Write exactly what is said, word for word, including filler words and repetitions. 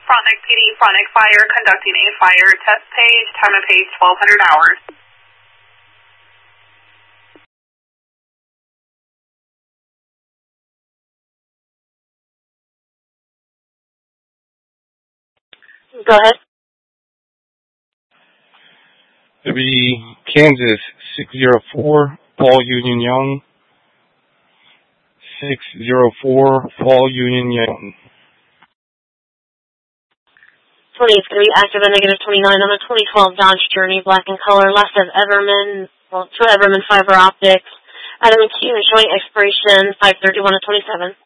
Frontenac P D, Frontenac Fire, conducting a fire test page, time of page twelve hundred hours. Go ahead. It'll be Kansas six zero four, Paul Union Young. six zero four, Paul Union Young. twenty-three, active and negative twenty-nine on a twenty twelve Dodge Journey, black in color, left of Everman, well, to Everman Fiber Optics. Item Q showing expiration five thirty-one of twenty-seven.